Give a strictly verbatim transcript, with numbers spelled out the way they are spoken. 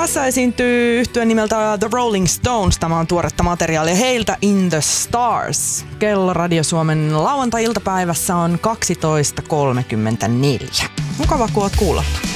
Tässä esiintyy yhtye nimeltä The Rolling Stones. Tämä on tuoretta materiaalia heiltä, In the Stars. Kello Radio Suomen lauantai-iltapäivässä on kaksitoista kolmekymmentäneljä. Mukava kun oot kuulolla.